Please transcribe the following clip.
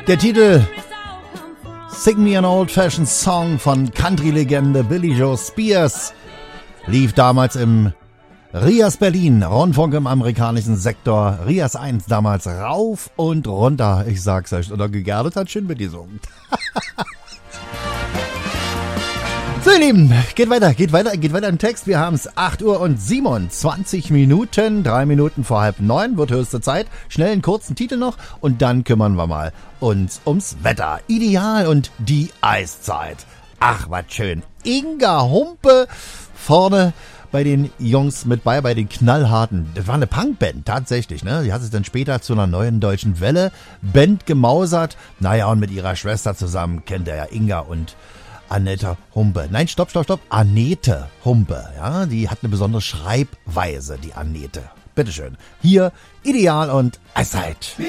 Der Titel Sing Me an Old-Fashioned Song von Country-Legende Billy Joe Spears lief damals im Rias Berlin, Rundfunk im amerikanischen Sektor, Rias 1 damals rauf und runter. Ich sag's euch, oder Gerdet hat schön mitgesungen. So, ihr Lieben, geht weiter im Text. Wir haben es 8 Uhr und 27 Minuten, 3 Minuten vor 8:30, wird höchste Zeit. Schnell einen kurzen Titel noch und dann kümmern wir mal uns ums Wetter. Ideal und die Eiszeit. Ach, was schön. Inga Humpe vorne bei den Jungs mit bei den Knallharten. Das war eine Punkband, tatsächlich, ne? Die hat sich dann später zu einer neuen deutschen Welle-Band gemausert. Naja, und mit ihrer Schwester zusammen kennt er ja Inga und Annette Humpe. Nein, stopp. Annette Humpe, ja, die hat eine besondere Schreibweise, die Annette. Bitteschön. Hier Ideal und Eiszeit.